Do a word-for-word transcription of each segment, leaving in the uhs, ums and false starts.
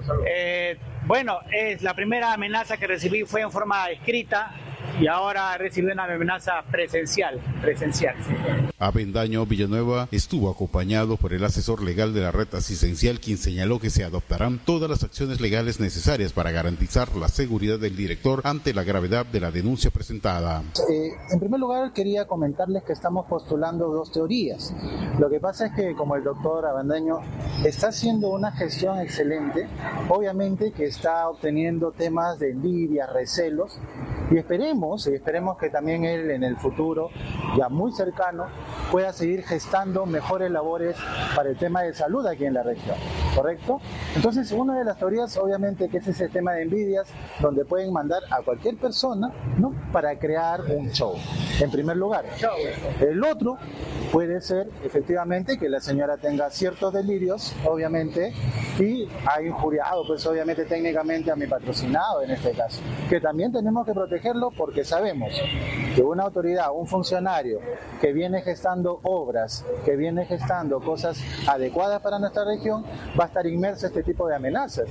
Eh, bueno, es la primera amenaza que recibí fue en forma escrita y ahora recibí una amenaza presencial, presencial. Sí. Avendaño Villanueva estuvo acompañado por el asesor legal de la red asistencial, quien señaló que se adoptarán todas las acciones legales necesarias para garantizar la seguridad del director ante la gravedad de la denuncia presentada. Eh, en primer lugar, quería comentarles que estamos postulando dos teorías. Lo que pasa es que, como el doctor Avendaño está haciendo una gestión excelente, obviamente que está obteniendo temas de envidia, recelos, y esperemos, y esperemos que también él en el futuro, ya muy cercano, pueda seguir gestando mejores labores para el tema de salud aquí en la región, ¿correcto? Entonces, una de las teorías, obviamente, que es ese tema de envidias, donde pueden mandar a cualquier persona, ¿no?, para crear un show, en primer lugar. El otro puede ser, efectivamente, que la señora tenga ciertos delirios, obviamente, y ha injuriado, pues obviamente, técnicamente a mi patrocinado, en este caso, que también tenemos que protegerlo porque sabemos que una autoridad, un funcionario que viene gestando obras, que viene gestando cosas adecuadas para nuestra región, va a estar inmerso en este tipo de amenazas.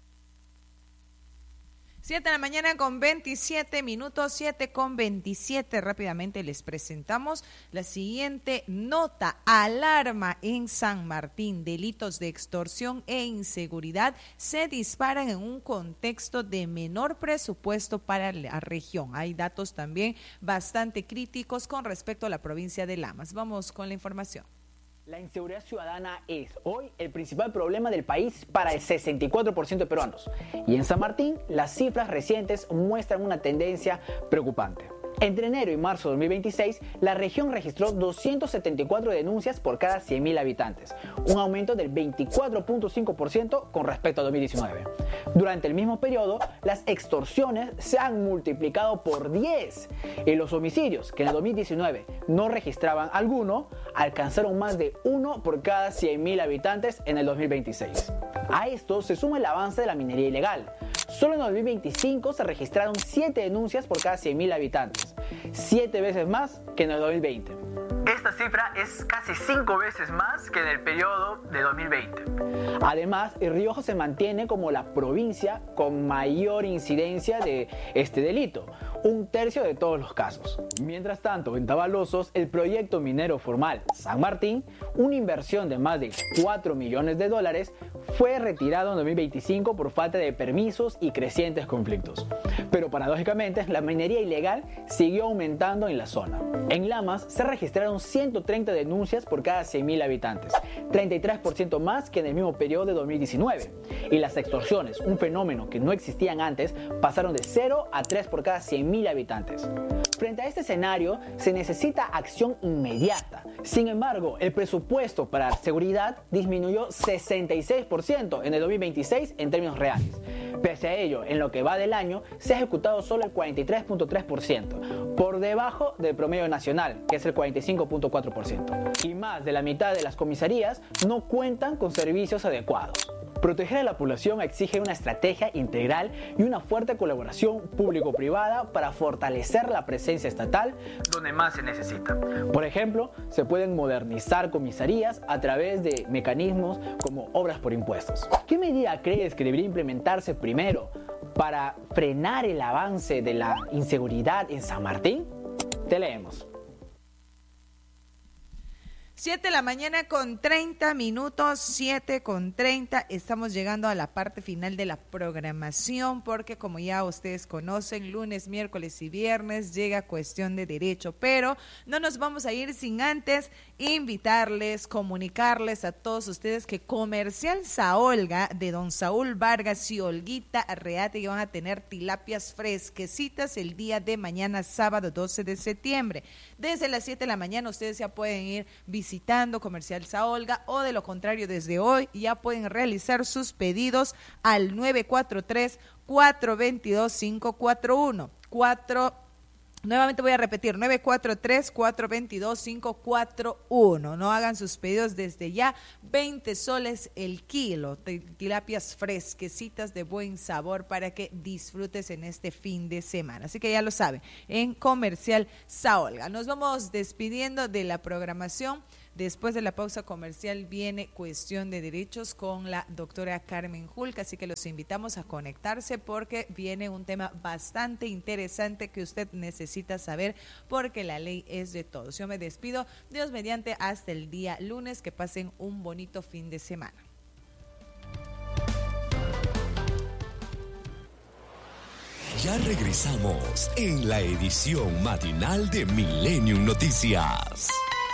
siete de la mañana con veintisiete minutos, siete con veintisiete. Rápidamente les presentamos la siguiente nota. Alarma en San Martín. Delitos de extorsión e inseguridad se disparan en un contexto de menor presupuesto para la región. Hay datos también bastante críticos con respecto a la provincia de Lamas. Vamos con la información. La inseguridad ciudadana es hoy el principal problema del país para el sesenta y cuatro por ciento de peruanos. Y en San Martín, las cifras recientes muestran una tendencia preocupante. Entre enero y marzo de dos mil veintiséis, la región registró doscientas setenta y cuatro denuncias por cada cien mil habitantes, un aumento del veinticuatro punto cinco por ciento con respecto a dos mil diecinueve. Durante el mismo periodo, las extorsiones se han multiplicado por diez y los homicidios, que en el dos mil diecinueve no registraban alguno, alcanzaron más de uno por cada cien mil habitantes en el dos mil veintiséis. A esto se suma el avance de la minería ilegal. Solo en dos mil veinticinco se registraron siete denuncias por cada cien mil habitantes, siete veces más que en el dos mil veinte. Esta cifra es casi cinco veces más que en el periodo de dos mil veinte. Además, el Rioja se mantiene como la provincia con mayor incidencia de este delito, un tercio de todos los casos. Mientras tanto, en Tabalosos, el proyecto minero formal San Martín, una inversión de más de cuatro millones de dólares, fue retirado en dos mil veinticinco por falta de permisos y crecientes conflictos. Pero paradójicamente, la minería ilegal siguió aumentando en la zona. En Lamas se registraron ciento treinta denuncias por cada cien mil habitantes, treinta y tres por ciento más que en el mismo periodo de dos mil diecinueve. Y las extorsiones, un fenómeno que no existían antes, pasaron de cero a tres por cada cien mil habitantes. Frente a este escenario, se necesita acción inmediata. Sin embargo, el presupuesto para seguridad disminuyó sesenta y seis por ciento en el dos mil veintiséis en términos reales. Pese a ello, en lo que va del año, se ha ejecutado solo el cuarenta y tres punto tres por ciento, por debajo del promedio nacional, que es el cuarenta y cinco punto cuatro por ciento. Y más de la mitad de las comisarías no cuentan con servicios adecuados. Proteger a la población exige una estrategia integral y una fuerte colaboración público-privada para fortalecer la presencia estatal donde más se necesita. Por ejemplo, se pueden modernizar comisarías a través de mecanismos como obras por impuestos. ¿Qué medida crees que debería implementarse primero para frenar el avance de la inseguridad en San Martín? Te leemos. siete de la mañana con treinta minutos, siete con treinta. Estamos llegando a la parte final de la programación porque, como ya ustedes conocen, lunes, miércoles y viernes llega Cuestión de Derecho, pero no nos vamos a ir sin antes invitarles, comunicarles a todos ustedes que Comercial Saolga de don Saúl Vargas y Olguita Arreate que van a tener tilapias fresquecitas el día de mañana, sábado doce de septiembre. Desde las siete de la mañana ustedes ya pueden ir visitando Comercial Saolga o de lo contrario desde hoy ya pueden realizar sus pedidos al nueve cuatro tres, cuatro dos dos, cinco cuatro uno. cuatro Nuevamente voy a repetir, nueve cuatro tres, cuatro dos dos, cinco cuatro uno. No hagan sus pedidos desde ya, veinte soles el kilo, tilapias fresquecitas de buen sabor para que disfrutes en este fin de semana. Así que ya lo saben, en Comercial Saolga. Nos vamos despidiendo de la programación. Después de la pausa comercial viene Cuestión de Derechos con la doctora Carmen Julca, así que los invitamos a conectarse porque viene un tema bastante interesante que usted necesita saber porque la ley es de todos. Yo me despido, Dios mediante, hasta el día lunes, que pasen un bonito fin de semana. Ya regresamos en la edición matinal de Millennium Noticias.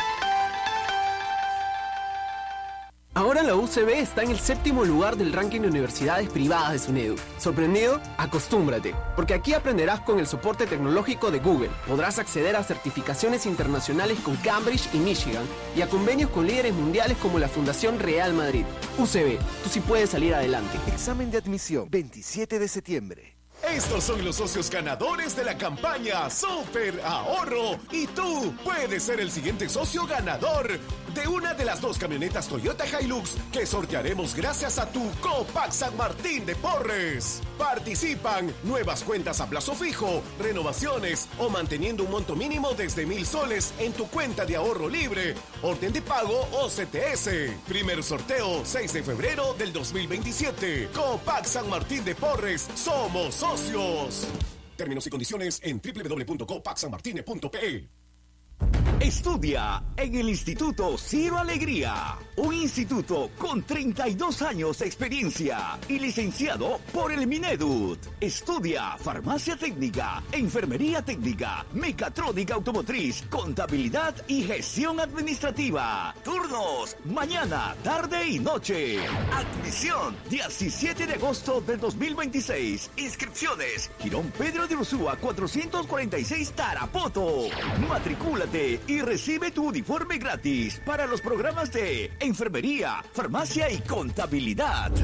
Ahora la U C B está en el séptimo lugar del ranking de universidades privadas de SUNEDU. ¿Sorprendido? Acostúmbrate, porque aquí aprenderás con el soporte tecnológico de Google. Podrás acceder a certificaciones internacionales con Cambridge y Michigan y a convenios con líderes mundiales como la Fundación Real Madrid. U C B, tú sí puedes salir adelante. Examen de admisión, veintisiete de septiembre. Estos son los socios ganadores de la campaña Super Ahorro y tú puedes ser el siguiente socio ganador de una de las dos camionetas Toyota Hilux que sortearemos gracias a tu Copac San Martín de Porres. Participan nuevas cuentas a plazo fijo, renovaciones o manteniendo un monto mínimo desde mil soles en tu cuenta de ahorro libre, orden de pago o C T S. Primer sorteo seis de febrero del dos mil veintisiete. Copac San Martín de Porres, somos socios. Términos y condiciones en doble u doble u doble u punto copac san martine punto p e. Estudia en el Instituto Ciro Alegría, un instituto con treinta y dos años de experiencia y licenciado por el Minedut. Estudia farmacia técnica, enfermería técnica, mecatrónica automotriz, contabilidad y gestión administrativa. Turnos, mañana, tarde y noche. Admisión, diecisiete de agosto del dos mil veintiséis. Inscripciones, Girón Pedro de Ursúa cuatrocientos cuarenta y seis Tarapoto. Matricúlate y recibe tu uniforme gratis para los programas de enfermería, farmacia y contabilidad.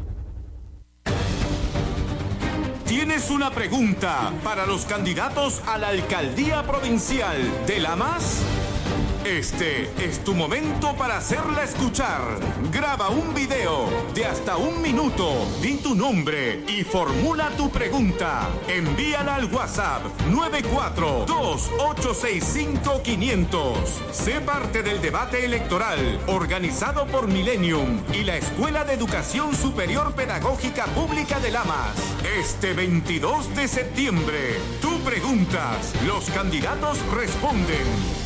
¿Tienes una pregunta para los candidatos a la alcaldía provincial de Lamas? Este es tu momento para hacerla escuchar. Graba un video de hasta un minuto, di tu nombre y formula tu pregunta. Envíala al WhatsApp nueve cuatro dos ocho seis cinco quinientos. Sé parte del debate electoral organizado por Millennium y la Escuela de Educación Superior Pedagógica Pública de Lamas. Este veintidós de septiembre, tú preguntas, los candidatos responden.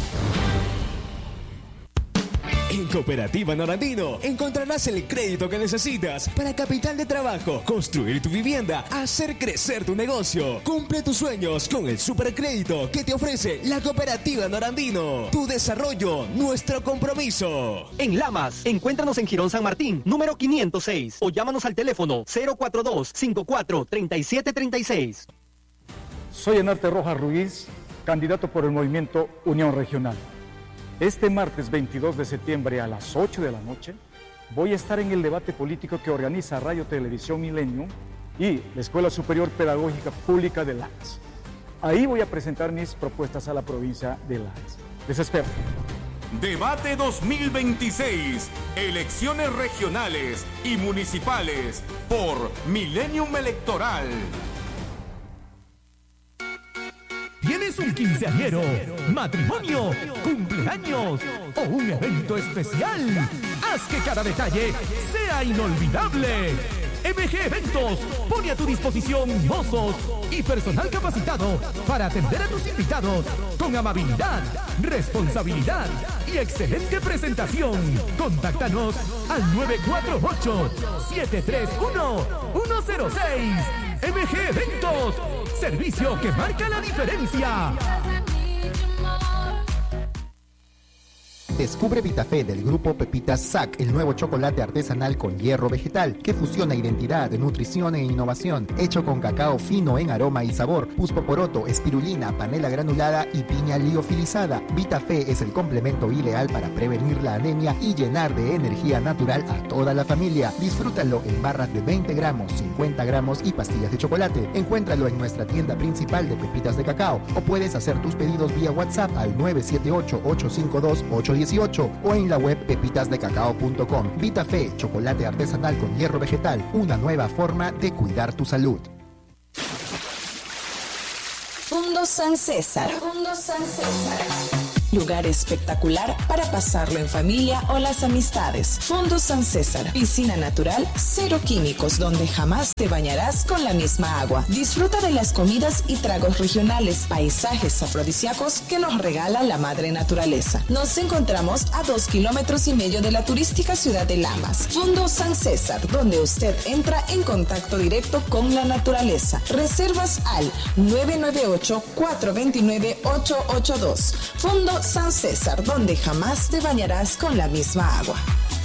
En Cooperativa Norandino encontrarás el crédito que necesitas para capital de trabajo, construir tu vivienda, hacer crecer tu negocio. Cumple tus sueños con el supercrédito que te ofrece la Cooperativa Norandino. Tu desarrollo, nuestro compromiso. En Lamas, encuéntranos en Girón San Martín, número quinientos seis, o llámanos al teléfono cero cuatro dos cinco cuatro tres siete tres seis. Soy Enarte Rojas Ruiz, candidato por el movimiento Unión Regional. Este martes veintidós de septiembre a las ocho de la noche voy a estar en el debate político que organiza Radio Televisión Millennium y la Escuela Superior Pedagógica Pública de Lamas. Ahí voy a presentar mis propuestas a la provincia de Lamas. Les espero. Debate dos mil veintiséis, elecciones regionales y municipales por Millennium Electoral. ¿Tienes un quinceañero, matrimonio, cumpleaños o un evento especial? Haz que cada detalle sea inolvidable. M G Eventos pone a tu disposición mozos y personal capacitado para atender a tus invitados con amabilidad, responsabilidad y excelente presentación. Contáctanos al nueve cuatro ocho, siete tres uno, uno cero seis. M G Eventos, servicio que marca la diferencia. Descubre Vitafé del grupo Pepitas S A C, el nuevo chocolate artesanal con hierro vegetal que fusiona identidad, nutrición e innovación, hecho con cacao fino en aroma y sabor, puspoporoto, espirulina, panela granulada y piña liofilizada. Vitafé es el complemento ideal para prevenir la anemia y llenar de energía natural a toda la familia. Disfrútalo en barras de veinte gramos, cincuenta gramos y pastillas de chocolate. Encuéntralo en nuestra tienda principal de Pepitas de Cacao o puedes hacer tus pedidos vía WhatsApp al nueve siete ocho, ocho cinco dos, ocho uno ocho o en la web pepitas de cacao punto com. Vitafé, chocolate artesanal con hierro vegetal, una nueva forma de cuidar tu salud. Mundo San César. Mundo San César. Lugar espectacular para pasarlo en familia o las amistades. Fondo San César, piscina natural, cero químicos, donde jamás te bañarás con la misma agua. Disfruta de las comidas y tragos regionales, paisajes afrodisíacos que nos regala la madre naturaleza. Nos encontramos a dos kilómetros y medio de la turística ciudad de Lamas. Fondo San César, donde usted entra en contacto directo con la naturaleza. Reservas al nueve nueve ocho, cuatro dos nueve, ocho ocho dos. Fondo San César, donde jamás te bañarás con la misma agua.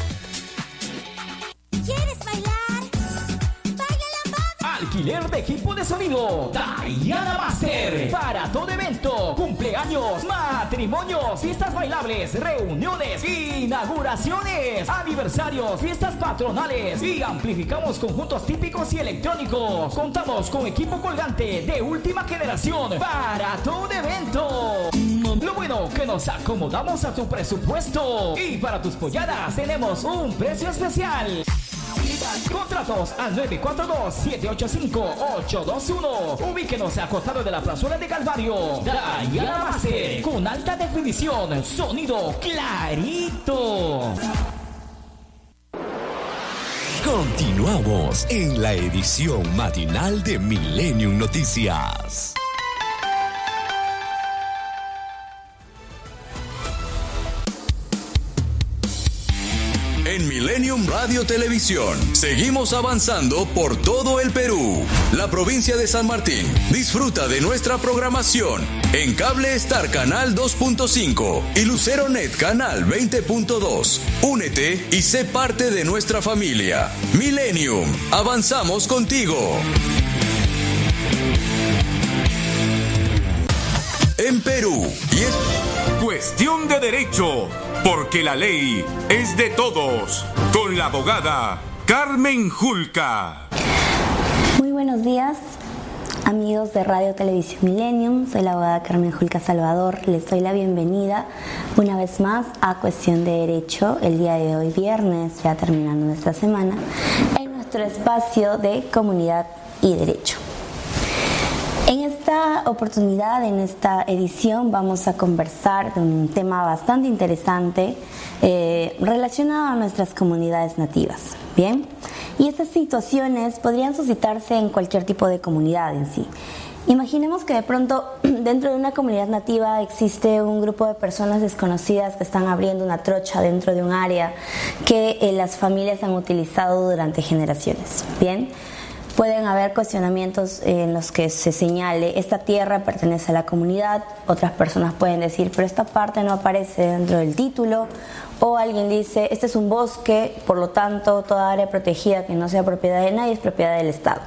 ¿Quieres bailar? ¡Baila la bamba! Alquiler de equipo de sonido Diana Master. Para todo evento, cumpleaños, matrimonios, fiestas bailables, reuniones, inauguraciones, aniversarios, fiestas patronales y amplificamos conjuntos típicos y electrónicos. Contamos con equipo colgante de última generación para todo evento. Lo bueno que nos acomodamos a tu presupuesto y para tus polladas tenemos un precio especial. Contratos al nueve cuatro dos, siete ocho cinco, ocho dos uno. Ubíquenos a costado de la plazuela de Calvario. Diana Master, con alta definición, sonido clarito. Continuamos en la edición matinal de Millennium Noticias. En Millennium Radio Televisión, seguimos avanzando por todo el Perú. La provincia de San Martín disfruta de nuestra programación en Cable Star Canal dos punto cinco y Lucero Net Canal veinte punto dos. Únete y sé parte de nuestra familia. Millennium, avanzamos contigo. En Perú, y es Cuestión de derecho, porque la ley es de todos. Con la abogada Carmen Julca. Muy buenos días, amigos de Radio Televisión Millennium. Soy la abogada Carmen Julca Salvador. Les doy la bienvenida una vez más a Cuestión de Derecho, el día de hoy, viernes, ya terminando nuestra semana, en nuestro espacio de Comunidad y Derecho. En esta oportunidad, en esta edición, vamos a conversar de un tema bastante interesante eh, relacionado a nuestras comunidades nativas. Bien, y estas situaciones podrían suscitarse en cualquier tipo de comunidad en sí. Imaginemos que de pronto dentro de una comunidad nativa existe un grupo de personas desconocidas que están abriendo una trocha dentro de un área que eh, las familias han utilizado durante generaciones. Bien. Pueden haber cuestionamientos en los que se señale, esta tierra pertenece a la comunidad, otras personas pueden decir, pero esta parte no aparece dentro del título, o alguien dice, este es un bosque, por lo tanto, toda área protegida que no sea propiedad de nadie es propiedad del Estado.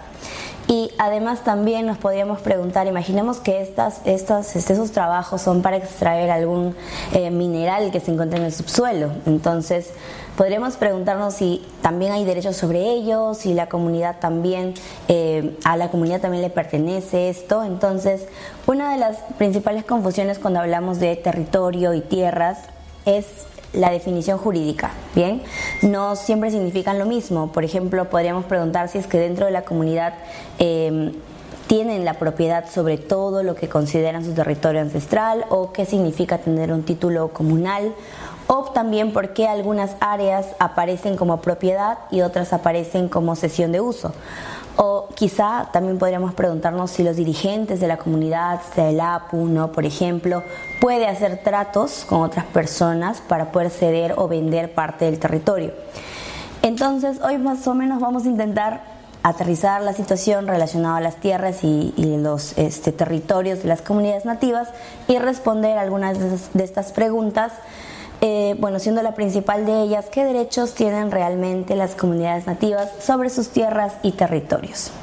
Y además también nos podríamos preguntar, imaginemos que estas, estas, esos trabajos son para extraer algún eh, mineral que se encuentra en el subsuelo. Entonces, podríamos preguntarnos si también hay derechos sobre ellos, si la comunidad también, eh, a la comunidad también le pertenece esto. Entonces, una de las principales confusiones cuando hablamos de territorio y tierras es la definición jurídica, ¿bien? No siempre significan lo mismo. Por ejemplo, podríamos preguntar si es que dentro de la comunidad eh, tienen la propiedad sobre todo lo que consideran su territorio ancestral, o qué significa tener un título comunal, o también por qué algunas áreas aparecen como propiedad y otras aparecen como cesión de uso. O quizá también podríamos preguntarnos si los dirigentes de la comunidad, sea el A P U, ¿no?, por ejemplo, puede hacer tratos con otras personas para poder ceder o vender parte del territorio. Entonces, hoy más o menos vamos a intentar aterrizar la situación relacionada a las tierras y, y los este, territorios de las comunidades nativas y responder algunas de, esas, de estas preguntas. Eh, bueno, siendo la principal de ellas, ¿qué derechos tienen realmente las comunidades nativas sobre sus tierras y territorios?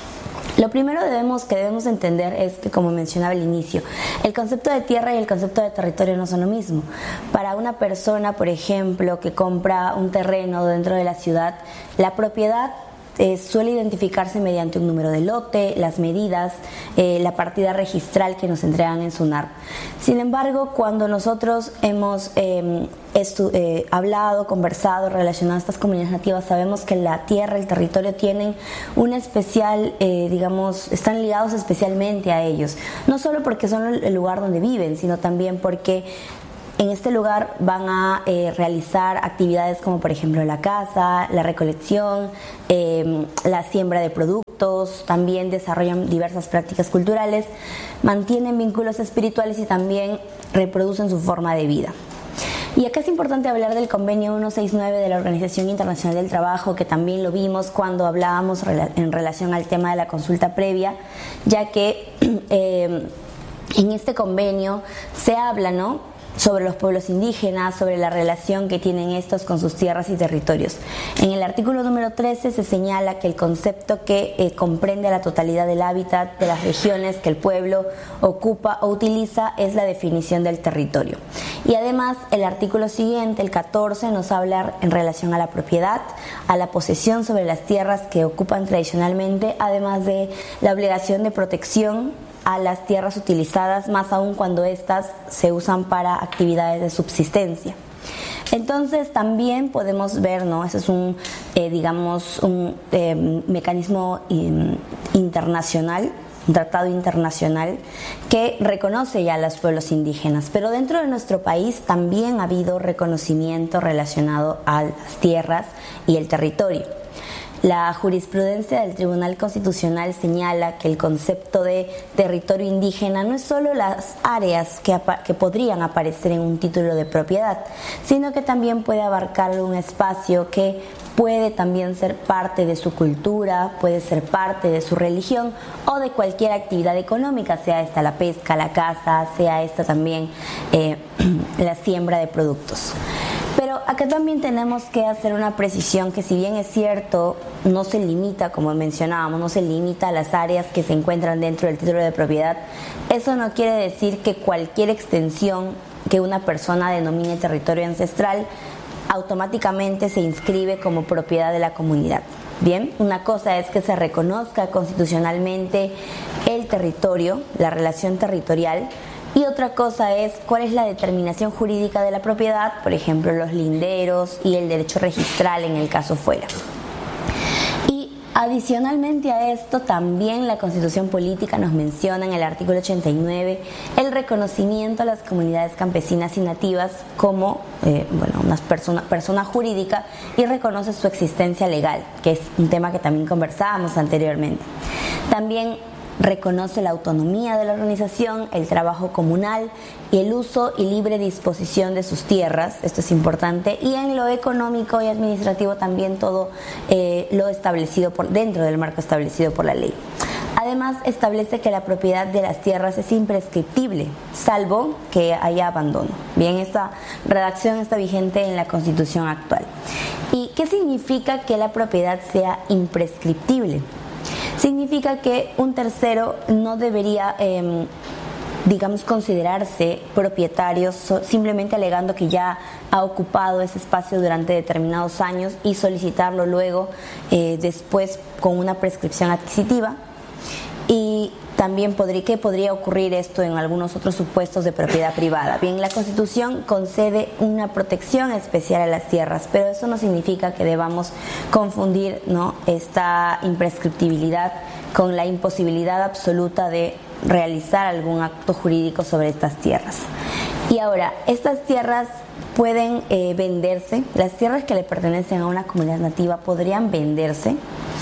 Lo primero debemos, que debemos entender es que, como mencionaba al inicio, el concepto de tierra y el concepto de territorio no son lo mismo. Para una persona, por ejemplo, que compra un terreno dentro de la ciudad, la propiedad Eh, suele identificarse mediante un número de lote, las medidas, eh, la partida registral que nos entregan en SUNARP. Sin embargo, cuando nosotros hemos eh, estu- eh, hablado, conversado, relacionado a estas comunidades nativas, sabemos que la tierra, el territorio tienen una especial, eh, digamos, están ligados especialmente a ellos. No solo porque son el lugar donde viven, sino también porque en este lugar van a eh, realizar actividades como por ejemplo la caza, la recolección, eh, la siembra de productos, también desarrollan diversas prácticas culturales, mantienen vínculos espirituales y también reproducen su forma de vida. Y acá es importante hablar del convenio ciento sesenta y nueve de la Organización Internacional del Trabajo, que también lo vimos cuando hablábamos en relación al tema de la consulta previa, ya que eh, en este convenio se habla, ¿no?, sobre los pueblos indígenas, sobre la relación que tienen estos con sus tierras y territorios. En el artículo número trece se señala que el concepto que eh, comprende a la totalidad del hábitat de las regiones que el pueblo ocupa o utiliza es la definición del territorio. Y además el artículo siguiente, el catorce, nos habla en relación a la propiedad, a la posesión sobre las tierras que ocupan tradicionalmente, además de la obligación de protección a las tierras utilizadas, más aún cuando éstas se usan para actividades de subsistencia. Entonces también podemos ver, ¿no?, ese es un, eh, digamos, un eh, mecanismo in, internacional, un tratado internacional que reconoce ya a los pueblos indígenas, pero dentro de nuestro país también ha habido reconocimiento relacionado a las tierras y el territorio. La jurisprudencia del Tribunal Constitucional señala que el concepto de territorio indígena no es solo las áreas que, que podrían aparecer en un título de propiedad, sino que también puede abarcar un espacio que puede también ser parte de su cultura, puede ser parte de su religión o de cualquier actividad económica, sea esta la pesca, la caza, sea esta también eh, la siembra de productos. Pero acá también tenemos que hacer una precisión que, si bien es cierto, no se limita, como mencionábamos, no se limita a las áreas que se encuentran dentro del título de propiedad. Eso no quiere decir que cualquier extensión que una persona denomine territorio ancestral automáticamente se inscribe como propiedad de la comunidad. Bien, una cosa es que se reconozca constitucionalmente el territorio, la relación territorial, y otra cosa es cuál es la determinación jurídica de la propiedad, por ejemplo, los linderos y el derecho registral en el caso fuera. Y adicionalmente a esto, también la Constitución Política nos menciona en el artículo ochenta y nueve el reconocimiento a las comunidades campesinas y nativas como eh, bueno, una persona, persona jurídica, y reconoce su existencia legal, que es un tema que también conversábamos anteriormente. También reconoce la autonomía de la organización, el trabajo comunal y el uso y libre disposición de sus tierras. Esto es importante. Y en lo económico y administrativo también todo eh, lo establecido por, dentro del marco establecido por la ley. Además, establece que la propiedad de las tierras es imprescriptible, salvo que haya abandono. Bien, esta redacción está vigente en la Constitución actual. ¿Y qué significa que la propiedad sea imprescriptible? Significa que un tercero no debería, eh, digamos, considerarse propietario simplemente alegando que ya ha ocupado ese espacio durante determinados años y solicitarlo luego, eh, después, con una prescripción adquisitiva. Y también podría, ¿qué podría ocurrir esto en algunos otros supuestos de propiedad privada? Bien, la Constitución concede una protección especial a las tierras, pero eso no significa que debamos confundir, ¿no?, esta imprescriptibilidad con la imposibilidad absoluta de realizar algún acto jurídico sobre estas tierras. Y ahora, estas tierras pueden eh, venderse, las tierras que le pertenecen a una comunidad nativa podrían venderse.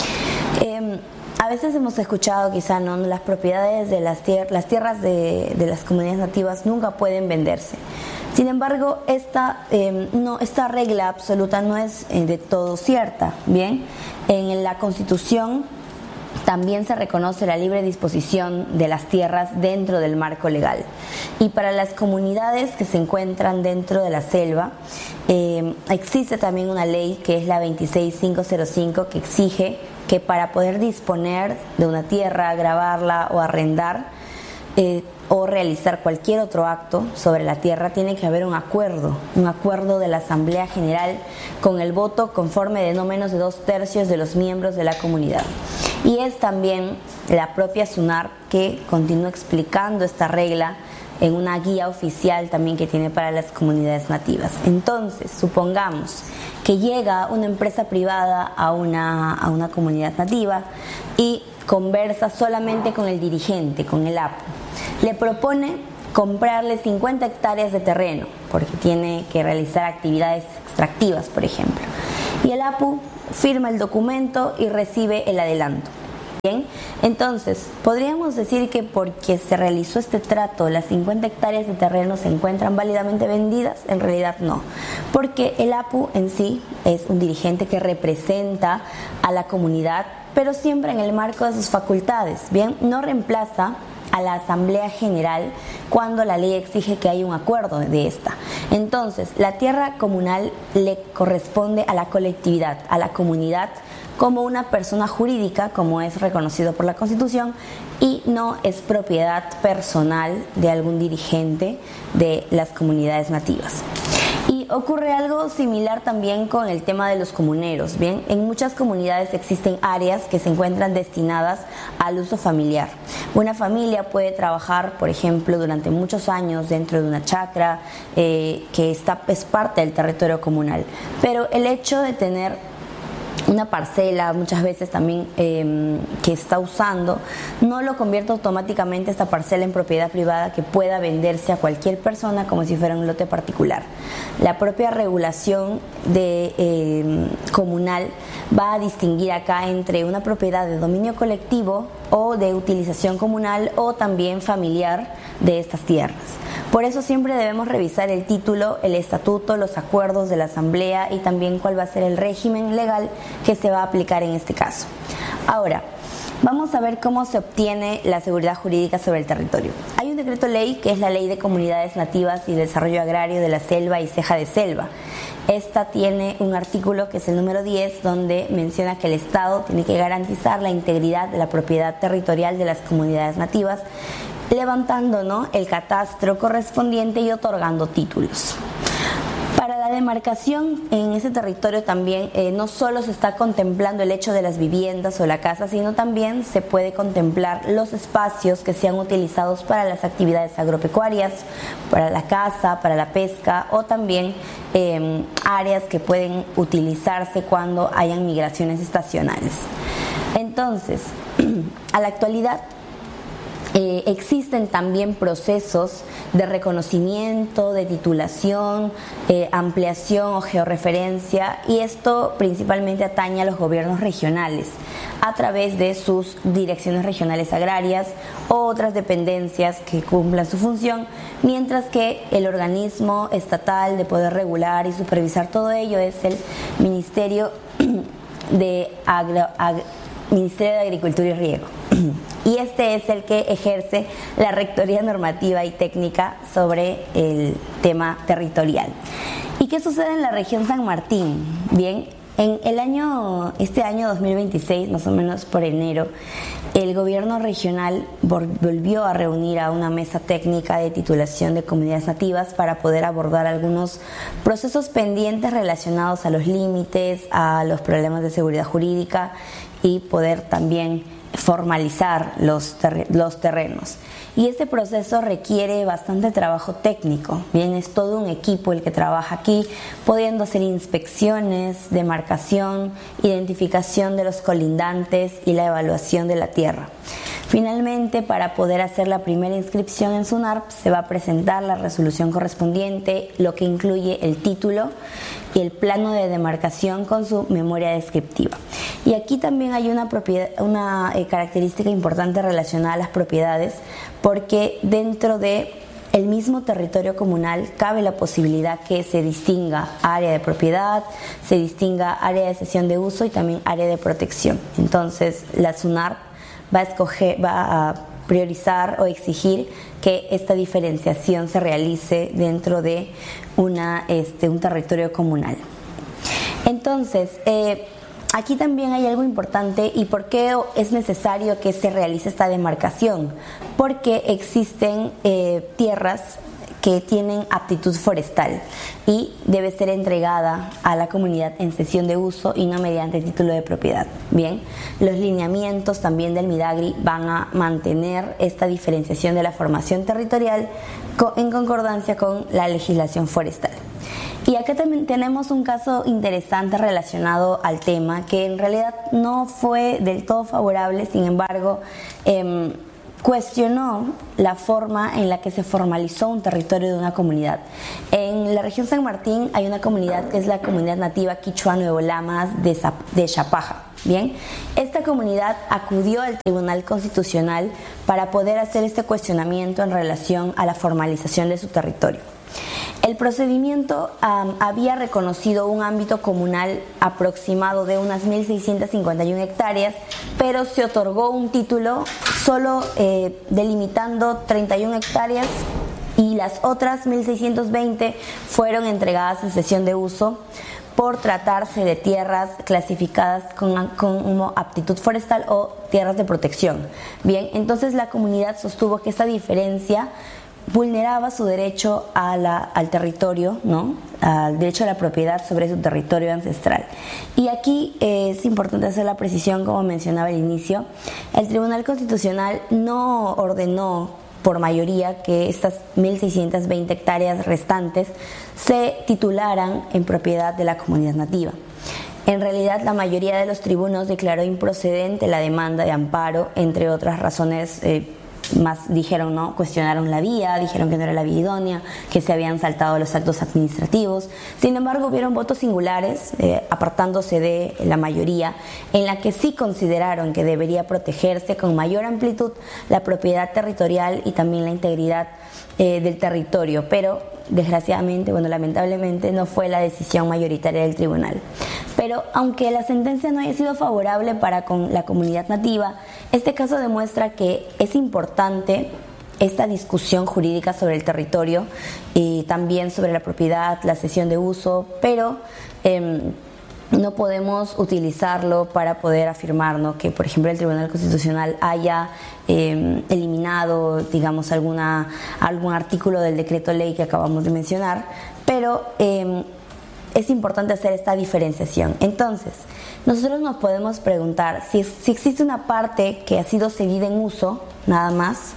Eh, A veces hemos escuchado quizá, ¿no?, las propiedades de las, tier las tierras de, de las comunidades nativas nunca pueden venderse. Sin embargo, esta, eh, no, esta regla absoluta no es eh, de todo cierta. Bien, en la Constitución también se reconoce la libre disposición de las tierras dentro del marco legal. Y para las comunidades que se encuentran dentro de la selva, eh, existe también una ley que es la veintiséis mil quinientos cinco, que exige que para poder disponer de una tierra, grabarla o arrendar eh, o realizar cualquier otro acto sobre la tierra, tiene que haber un acuerdo, un acuerdo de la Asamblea General con el voto conforme de no menos de dos tercios de los miembros de la comunidad. Y es también la propia SUNAR que continúa explicando esta regla en una guía oficial también que tiene para las comunidades nativas. Entonces, supongamos que llega una empresa privada a una, a una comunidad nativa y conversa solamente con el dirigente, con el A P O. Le propone comprarle cincuenta hectáreas de terreno, porque tiene que realizar actividades extractivas, por ejemplo. Y el A P U firma el documento y recibe el adelanto. Bien, entonces, podríamos decir que porque se realizó este trato, las cincuenta hectáreas de terreno se encuentran válidamente vendidas. En realidad no, porque el A P U en sí es un dirigente que representa a la comunidad, pero siempre en el marco de sus facultades. Bien, no reemplaza a la Asamblea General cuando la ley exige que haya un acuerdo de esta. Entonces, la tierra comunal le corresponde a la colectividad, a la comunidad, como una persona jurídica, como es reconocido por la Constitución, y no es propiedad personal de algún dirigente de las comunidades nativas. Y ocurre algo similar también con el tema de los comuneros. Bien, en muchas comunidades existen áreas que se encuentran destinadas al uso familiar. Una familia puede trabajar, por ejemplo, durante muchos años dentro de una chacra eh, que está, es parte del territorio comunal. Pero el hecho de tener una parcela, muchas veces también eh, que está usando, no lo convierte automáticamente esta parcela en propiedad privada que pueda venderse a cualquier persona como si fuera un lote particular. La propia regulación de, eh, comunal va a distinguir acá entre una propiedad de dominio colectivo o de utilización comunal o también familiar de estas tierras. Por eso siempre debemos revisar el título, el estatuto, los acuerdos de la asamblea y también cuál va a ser el régimen legal que se va a aplicar en este caso. Ahora, vamos a ver cómo se obtiene la seguridad jurídica sobre el territorio. Hay un decreto ley que es la Ley de Comunidades Nativas y Desarrollo Agrario de la Selva y Ceja de Selva. Esta tiene un artículo que es el número diez, donde menciona que el Estado tiene que garantizar la integridad de la propiedad territorial de las comunidades nativas, levantando, ¿no?, el catastro correspondiente y otorgando títulos. Para la demarcación en ese territorio también eh, no solo se está contemplando el hecho de las viviendas o la casa, sino también se puede contemplar los espacios que sean utilizados para las actividades agropecuarias, para la caza, para la pesca o también eh, áreas que pueden utilizarse cuando hayan migraciones estacionales. Entonces, a la actualidad, Eh, existen también procesos de reconocimiento, de titulación, eh, ampliación o georreferencia, y esto principalmente atañe a los gobiernos regionales a través de sus direcciones regionales agrarias o otras dependencias que cumplan su función, mientras que el organismo estatal de poder regular y supervisar todo ello es el Ministerio de Agro, Ag, Ministerio de Agricultura y Riego. Y este es el que ejerce la rectoría normativa y técnica sobre el tema territorial. ¿Y qué sucede en la región San Martín? Bien, en el año, este año dos mil veintiséis, más o menos por enero, el gobierno regional volvió a reunir a una mesa técnica de titulación de comunidades nativas para poder abordar algunos procesos pendientes relacionados a los límites, a los problemas de seguridad jurídica y poder también formalizar los, ter los terrenos. Y este proceso requiere bastante trabajo técnico. Bien, es todo un equipo el que trabaja aquí, pudiendo hacer inspecciones, demarcación, identificación de los colindantes y la evaluación de la tierra. Finalmente, para poder hacer la primera inscripción en SUNARP, se va a presentar la resolución correspondiente, lo que incluye el título y el plano de demarcación con su memoria descriptiva. Y aquí también hay una, propiedad, una eh, característica importante relacionada a las propiedades, porque dentro de el mismo territorio comunal cabe la posibilidad que se distinga área de propiedad, se distinga área de cesión de uso y también área de protección. Entonces, la SUNARP va a escoger, va a priorizar o exigir que esta diferenciación se realice dentro de una, este, un territorio comunal. Entonces, eh, aquí también hay algo importante. ¿Y por qué es necesario que se realice esta demarcación? Porque existen eh, tierras que tienen aptitud forestal y debe ser entregada a la comunidad en cesión de uso y no mediante título de propiedad. Bien, los lineamientos también del Midagri van a mantener esta diferenciación de la formación territorial en concordancia con la legislación forestal. Y acá también tenemos un caso interesante relacionado al tema, que en realidad no fue del todo favorable, sin embargo, eh, cuestionó la forma en la que se formalizó un territorio de una comunidad. En la región San Martín hay una comunidad que es la comunidad nativa Quichua Nuevo Lamas de, Zap- de Chapaja. Bien, esta comunidad acudió al Tribunal Constitucional para poder hacer este cuestionamiento en relación a la formalización de su territorio. El procedimiento um, había reconocido un ámbito comunal aproximado de unas mil seiscientas cincuenta y una hectáreas, pero se otorgó un título solo eh, delimitando treinta y una hectáreas y las otras mil seiscientas veinte fueron entregadas en cesión de uso por tratarse de tierras clasificadas con, con aptitud forestal o tierras de protección. Bien, entonces la comunidad sostuvo que esta diferencia vulneraba su derecho a la, al territorio, ¿no? Al derecho a la propiedad sobre su territorio ancestral. Y aquí eh, es importante hacer la precisión, como mencionaba al inicio, el Tribunal Constitucional no ordenó por mayoría que estas mil seiscientas veinte hectáreas restantes se titularan en propiedad de la comunidad nativa. En realidad, la mayoría de los tribunos declaró improcedente la demanda de amparo, entre otras razones eh, más dijeron, ¿no? Cuestionaron la vía, dijeron que no era la vía idónea, que se habían saltado los actos administrativos. Sin embargo, hubieron votos singulares, eh, apartándose de la mayoría, en la que sí consideraron que debería protegerse con mayor amplitud la propiedad territorial y también la integridad eh, del territorio, pero desgraciadamente, bueno, lamentablemente no fue la decisión mayoritaria del tribunal. Pero aunque la sentencia no haya sido favorable para con la comunidad nativa, este caso demuestra que es importante esta discusión jurídica sobre el territorio y también sobre la propiedad, la cesión de uso, pero eh, no podemos utilizarlo para poder afirmar, ¿no?, que, por ejemplo, el Tribunal Constitucional haya eh, eliminado, digamos, alguna, algún artículo del decreto ley que acabamos de mencionar, pero eh, es importante hacer esta diferenciación. Entonces, nosotros nos podemos preguntar si, si existe una parte que ha sido cedida en uso, nada más,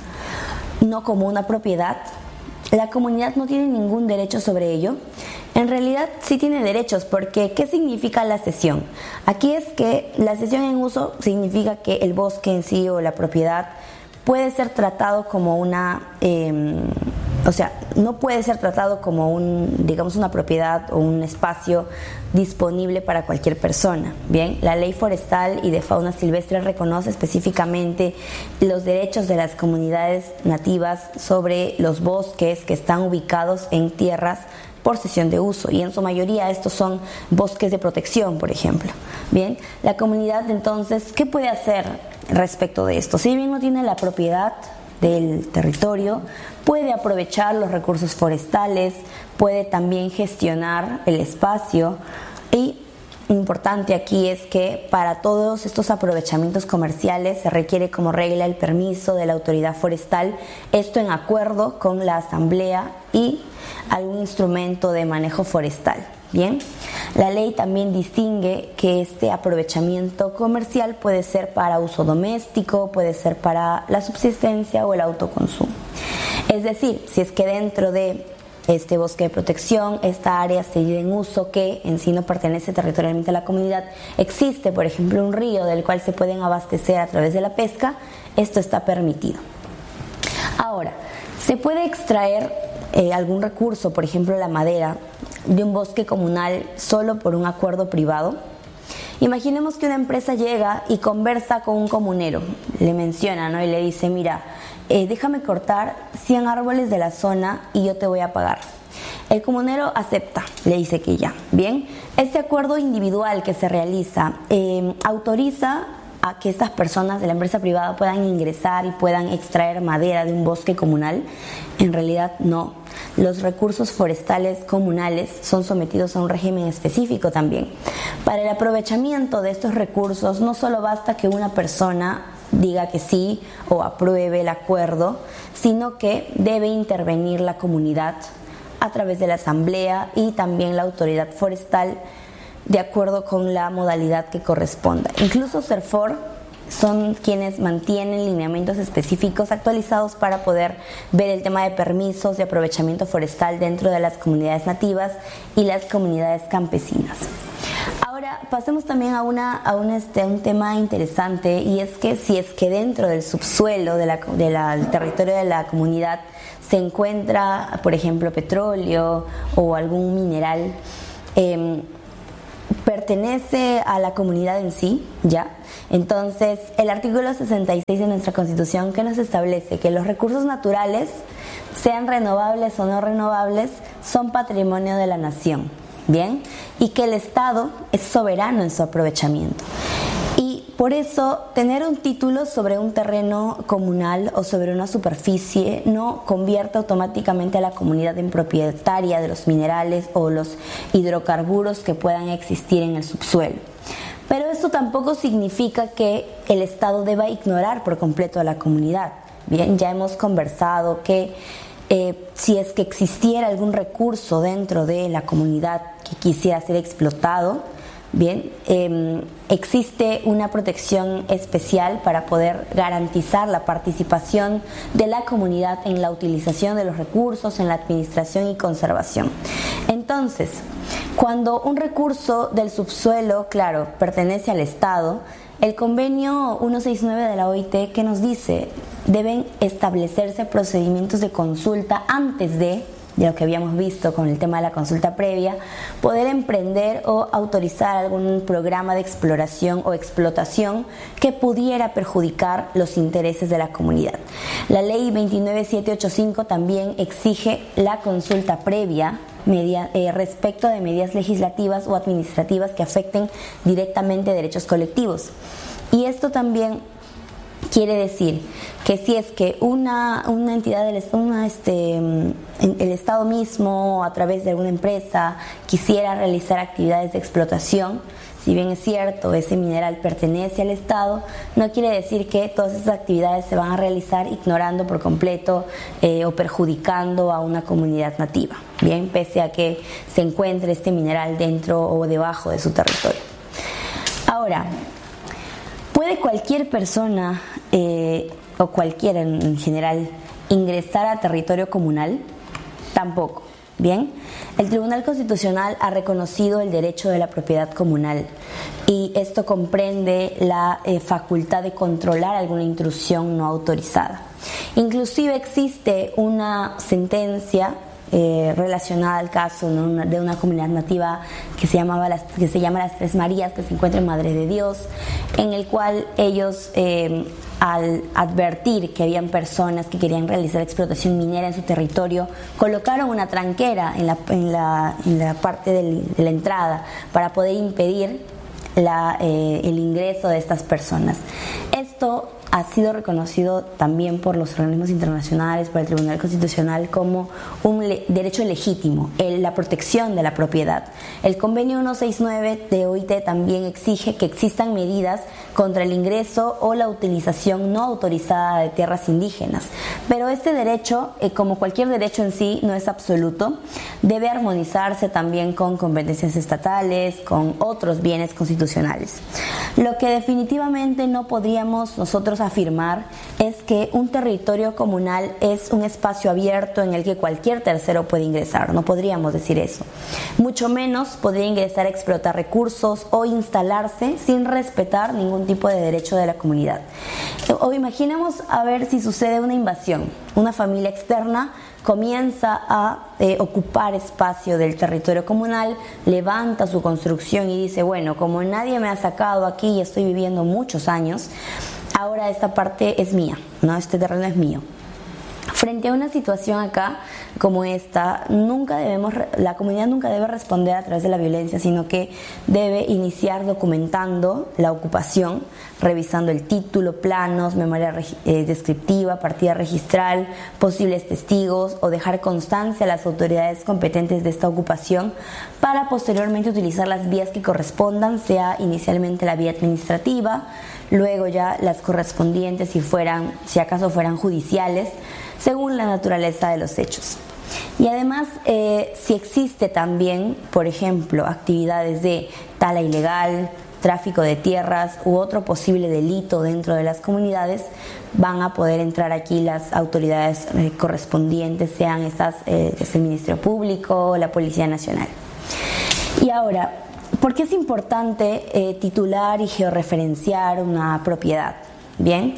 no como una propiedad, la comunidad no tiene ningún derecho sobre ello. En realidad sí tiene derechos, porque ¿qué significa la cesión? Aquí es que la cesión en uso significa que el bosque en sí o la propiedad puede ser tratado como una, eh, o sea, no puede ser tratado como un, digamos, una propiedad o un espacio disponible para cualquier persona. Bien, la ley forestal y de fauna silvestre reconoce específicamente los derechos de las comunidades nativas sobre los bosques que están ubicados en tierras por cesión de uso, y en su mayoría estos son bosques de protección, por ejemplo. Bien, la comunidad entonces, ¿qué puede hacer respecto de esto? Si bien no tiene la propiedad del territorio, puede aprovechar los recursos forestales, puede también gestionar el espacio, y importante aquí es que para todos estos aprovechamientos comerciales se requiere como regla el permiso de la autoridad forestal, esto en acuerdo con la asamblea y algún instrumento de manejo forestal. Bien, la ley también distingue que este aprovechamiento comercial puede ser para uso doméstico, puede ser para la subsistencia o el autoconsumo. Es decir, si es que dentro de este bosque de protección, esta área cedida en uso que en sí no pertenece territorialmente a la comunidad, existe, por ejemplo, un río del cual se pueden abastecer a través de la pesca, esto está permitido. Ahora, se puede extraer eh, algún recurso, por ejemplo la madera, de un bosque comunal solo por un acuerdo privado. Imaginemos que una empresa llega y conversa con un comunero, le menciona, ¿no?, y le dice, mira, eh, déjame cortar cien árboles de la zona y yo te voy a pagar. El comunero acepta, le dice que ya. Bien, este acuerdo individual que se realiza eh, autoriza a que estas personas de la empresa privada puedan ingresar y puedan extraer madera de un bosque comunal. En realidad no. Los recursos forestales comunales son sometidos a un régimen específico también. Para el aprovechamiento de estos recursos no solo basta que una persona diga que sí o apruebe el acuerdo, sino que debe intervenir la comunidad a través de la asamblea y también la autoridad forestal de acuerdo con la modalidad que corresponda. Incluso CERFOR son quienes mantienen lineamientos específicos actualizados para poder ver el tema de permisos de aprovechamiento forestal dentro de las comunidades nativas y las comunidades campesinas. Ahora, Ahora pasemos también a, una, a un, este, un tema interesante, y es que si es que dentro del subsuelo de la, de la, del territorio de la comunidad se encuentra, por ejemplo, petróleo o algún mineral, eh, pertenece a la comunidad en sí, ¿ya? Entonces, el artículo sesenta y seis de nuestra Constitución, que nos establece que los recursos naturales, sean renovables o no renovables, son patrimonio de la nación, ¿bien? Y que el Estado es soberano en su aprovechamiento. Y por eso, tener un título sobre un terreno comunal o sobre una superficie no convierte automáticamente a la comunidad en propietaria de los minerales o los hidrocarburos que puedan existir en el subsuelo. Pero esto tampoco significa que el Estado deba ignorar por completo a la comunidad. Bien, ya hemos conversado que eh, si es que existiera algún recurso dentro de la comunidad que quisiera ser explotado, bien, eh, existe una protección especial para poder garantizar la participación de la comunidad en la utilización de los recursos, en la administración y conservación. Entonces, cuando un recurso del subsuelo, claro, pertenece al Estado, el convenio ciento sesenta y nueve de la O I T, que nos dice, deben establecerse procedimientos de consulta antes de, de lo que habíamos visto con el tema de la consulta previa, poder emprender o autorizar algún programa de exploración o explotación que pudiera perjudicar los intereses de la comunidad. La ley veintinueve mil setecientos ochenta y cinco también exige la consulta previa Media, eh, respecto de medidas legislativas o administrativas que afecten directamente derechos colectivos. Y esto también quiere decir que si es que una, una entidad del una, este, el Estado mismo, a través de alguna empresa, quisiera realizar actividades de explotación, si bien es cierto, ese mineral pertenece al Estado, no quiere decir que todas esas actividades se van a realizar ignorando por completo eh, o perjudicando a una comunidad nativa, bien, pese a que se encuentre este mineral dentro o debajo de su territorio. Ahora, ¿puede cualquier persona eh, o cualquiera en, en general ingresar a territorio comunal? Tampoco. Bien, el Tribunal Constitucional ha reconocido el derecho de la propiedad comunal y esto comprende la eh, facultad de controlar alguna intrusión no autorizada. Inclusive existe una sentencia eh, relacionada al caso, ¿no?, una, de una comunidad nativa que se, llamaba las, que se llama Las Tres Marías, que se encuentra en Madre de Dios, en el cual ellos... Eh, al advertir que habían personas que querían realizar explotación minera en su territorio, colocaron una tranquera en la, en la, en la parte del, de la entrada para poder impedir la, eh, el ingreso de estas personas. Esto ha sido reconocido también por los organismos internacionales, por el Tribunal Constitucional, como un le- derecho legítimo, el, la protección de la propiedad. El convenio ciento sesenta y nueve de O I T también exige que existan medidas contra el ingreso o la utilización no autorizada de tierras indígenas. Pero este derecho, eh, como cualquier derecho en sí, no es absoluto, debe armonizarse también con competencias estatales, con otros bienes constitucionales. Lo que definitivamente no podríamos nosotros afirmar es que un territorio comunal es un espacio abierto en el que cualquier tercero puede ingresar. No podríamos decir eso. Mucho menos podría ingresar a explotar recursos o instalarse sin respetar ningún tipo de derecho de la comunidad. O imaginemos a ver si sucede una invasión. Una familia externa comienza a eh, ocupar espacio del territorio comunal, levanta su construcción y dice, bueno, como nadie me ha sacado aquí y estoy viviendo muchos años, ahora esta parte es mía, ¿no? Este terreno es mío. Frente a una situación acá como esta, nunca debemos, la comunidad nunca debe responder a través de la violencia, sino que debe iniciar documentando la ocupación, revisando el título, planos, memoria eh, descriptiva, partida registral, posibles testigos, o dejar constancia a las autoridades competentes de esta ocupación para posteriormente utilizar las vías que correspondan, sea inicialmente la vía administrativa, luego ya las correspondientes si fueran, si acaso fueran judiciales, según la naturaleza de los hechos. Y además, eh, si existe también, por ejemplo, actividades de tala ilegal, tráfico de tierras u otro posible delito dentro de las comunidades, van a poder entrar aquí las autoridades eh, correspondientes, sean estas eh, es el Ministerio Público o la Policía Nacional. Y ahora, ¿por qué es importante eh, titular y georreferenciar una propiedad? Bien,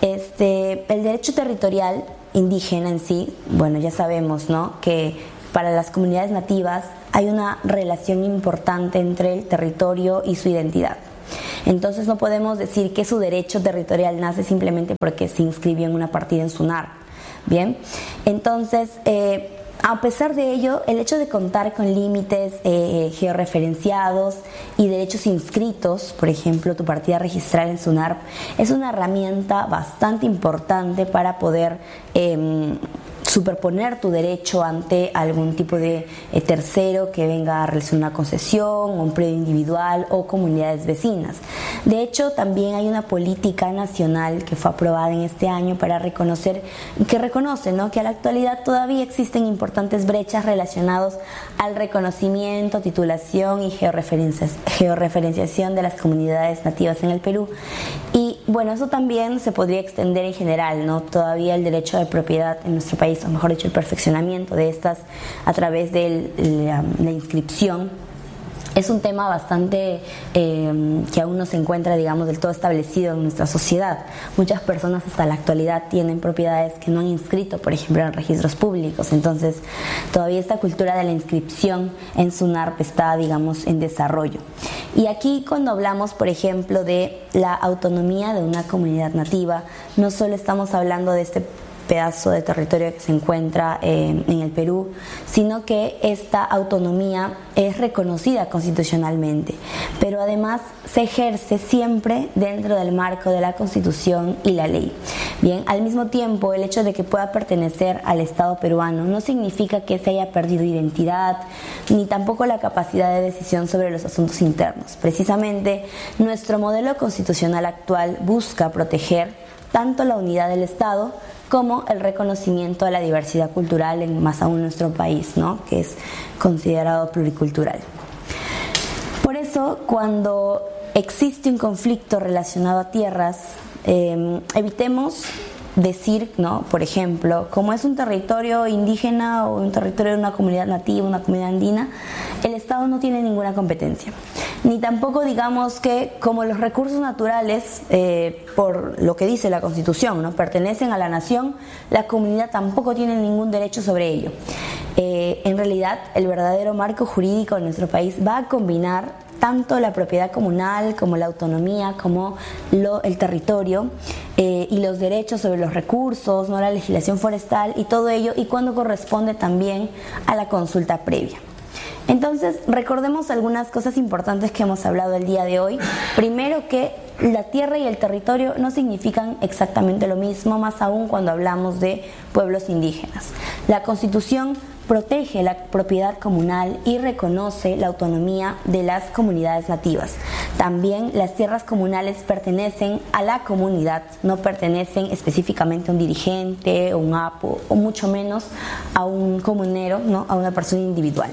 este, el derecho territorial indígena en sí, bueno, ya sabemos, ¿no?, que para las comunidades nativas hay una relación importante entre el territorio y su identidad. Entonces no podemos decir que su derecho territorial nace simplemente porque se inscribió en una partida en SUNAR. Bien, entonces, eh, a pesar de ello, el hecho de contar con límites eh, georreferenciados y derechos inscritos, por ejemplo, tu partida registral en SUNAR, es una herramienta bastante importante para poder eh, superponer tu derecho ante algún tipo de eh, tercero que venga a realizar una concesión, un predio individual o comunidades vecinas. De hecho, también hay una política nacional que fue aprobada en este año para reconocer, que reconoce, ¿no?, que a la actualidad todavía existen importantes brechas relacionadas al reconocimiento, titulación y georreferenciación de las comunidades nativas en el Perú. Y bueno, eso también se podría extender en general, ¿no? Todavía el derecho de propiedad en nuestro país, o mejor dicho, el perfeccionamiento de estas a través de la, la inscripción, es un tema bastante eh, que aún no se encuentra, digamos, del todo establecido en nuestra sociedad. Muchas personas hasta la actualidad tienen propiedades que no han inscrito, por ejemplo, en registros públicos. Entonces, todavía esta cultura de la inscripción en SUNAR está, digamos, en desarrollo. Y aquí, cuando hablamos, por ejemplo, de la autonomía de una comunidad nativa, no solo estamos hablando de este pedazo de territorio que se encuentra eh, en el Perú, sino que esta autonomía es reconocida constitucionalmente, pero además se ejerce siempre dentro del marco de la Constitución y la ley. Bien, al mismo tiempo, el hecho de que pueda pertenecer al Estado peruano no significa que se haya perdido identidad, ni tampoco la capacidad de decisión sobre los asuntos internos. Precisamente, nuestro modelo constitucional actual busca proteger tanto la unidad del Estado como el reconocimiento a la diversidad cultural, en más aún nuestro país, ¿no?, que es considerado pluricultural. Por eso, cuando existe un conflicto relacionado a tierras, eh, evitemos decir, ¿no?, por ejemplo, como es un territorio indígena o un territorio de una comunidad nativa, una comunidad andina, el Estado no tiene ninguna competencia. Ni tampoco digamos que como los recursos naturales, eh, por lo que dice la Constitución, ¿no?, pertenecen a la nación, la comunidad tampoco tiene ningún derecho sobre ello. Eh, en realidad, el verdadero marco jurídico de nuestro país va a combinar tanto la propiedad comunal como la autonomía, como lo, el territorio eh, y los derechos sobre los recursos, ¿no?, la legislación forestal y todo ello, y cuando corresponde también a la consulta previa. Entonces, recordemos algunas cosas importantes que hemos hablado el día de hoy. Primero, que la tierra y el territorio no significan exactamente lo mismo, más aún cuando hablamos de pueblos indígenas. La Constitución protege la propiedad comunal y reconoce la autonomía de las comunidades nativas. También las tierras comunales pertenecen a la comunidad, no pertenecen específicamente a un dirigente o un apo, o mucho menos a un comunero, ¿no?, a una persona individual.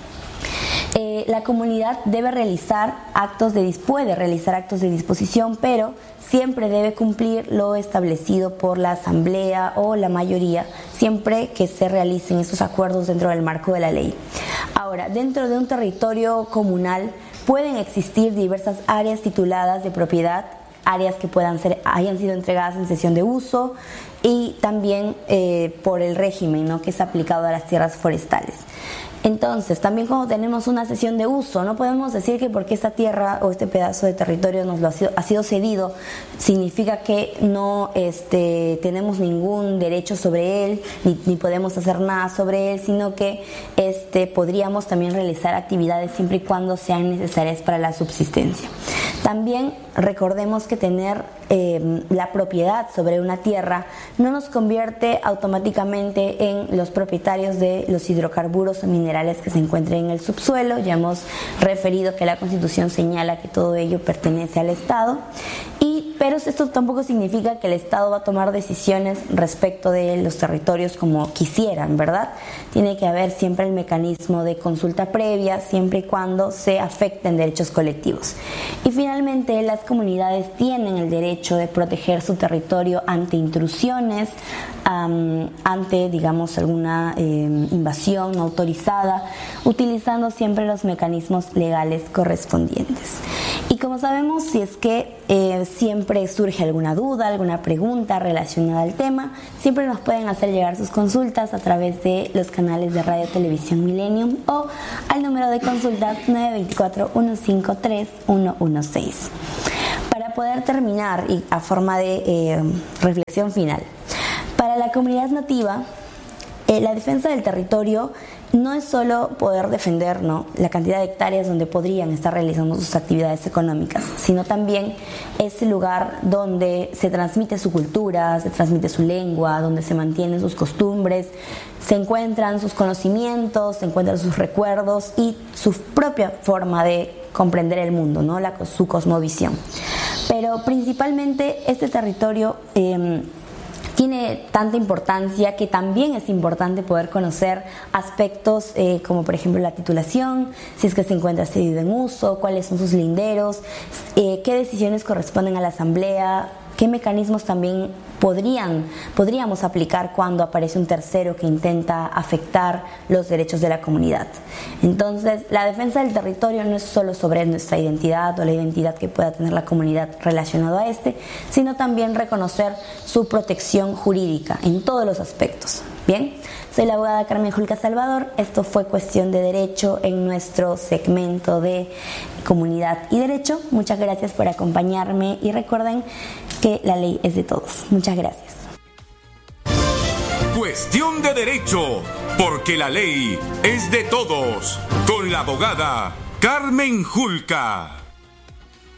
Eh, la comunidad debe realizar actos de puede realizar actos de disposición, pero siempre debe cumplir lo establecido por la asamblea o la mayoría, siempre que se realicen esos acuerdos dentro del marco de la ley. Ahora, dentro de un territorio comunal pueden existir diversas áreas tituladas de propiedad, áreas que puedan ser hayan sido entregadas en cesión de uso y también eh, por el régimen, ¿no?, que es aplicado a las tierras forestales. Entonces, también cuando tenemos una cesión de uso, no podemos decir que porque esta tierra o este pedazo de territorio nos lo ha sido, ha sido cedido, significa que no este, tenemos ningún derecho sobre él, ni, ni podemos hacer nada sobre él, sino que este, podríamos también realizar actividades siempre y cuando sean necesarias para la subsistencia. También recordemos que tener eh, la propiedad sobre una tierra no nos convierte automáticamente en los propietarios de los hidrocarburos o minerales que se encuentren en el subsuelo. Ya hemos referido que la Constitución señala que todo ello pertenece al Estado, y pero esto tampoco significa que el Estado va a tomar decisiones respecto de los territorios como quisieran, ¿verdad? Tiene que haber siempre el mecanismo de consulta previa, siempre y cuando se afecten derechos colectivos. Y finalmente, las comunidades tienen el derecho de proteger su territorio ante intrusiones, um, ante, digamos, alguna eh, invasión no autorizada, utilizando siempre los mecanismos legales correspondientes. Y como sabemos, si es que eh, siempre surge alguna duda, alguna pregunta relacionada al tema, siempre nos pueden hacer llegar sus consultas a través de los canales de Radio Televisión Millennium o al número de consultas nueve dos cuatro, uno cinco tres, uno uno seis. Para poder terminar y a forma de eh, reflexión final, para la comunidad nativa, eh, la defensa del territorio no es solo poder defender, ¿no?, la cantidad de hectáreas donde podrían estar realizando sus actividades económicas, sino también es el lugar donde se transmite su cultura, se transmite su lengua, donde se mantienen sus costumbres, se encuentran sus conocimientos, se encuentran sus recuerdos y su propia forma de comprender el mundo, ¿no?, la, su cosmovisión. Pero principalmente este territorio eh, tiene tanta importancia que también es importante poder conocer aspectos eh, como por ejemplo la titulación, si es que se encuentra cedido en uso, cuáles son sus linderos, eh, qué decisiones corresponden a la asamblea, qué mecanismos también podrían, podríamos aplicar cuando aparece un tercero que intenta afectar los derechos de la comunidad. Entonces, la defensa del territorio no es solo sobre nuestra identidad o la identidad que pueda tener la comunidad relacionado a este, sino también reconocer su protección jurídica en todos los aspectos. Bien, soy la abogada Carmen Julca Salvador. Esto fue Cuestión de Derecho en nuestro segmento de Comunidad y Derecho. Muchas gracias por acompañarme y recuerden que la ley es de todos. Muchas gracias. Cuestión de Derecho, porque la ley es de todos. Con la abogada Carmen Julca.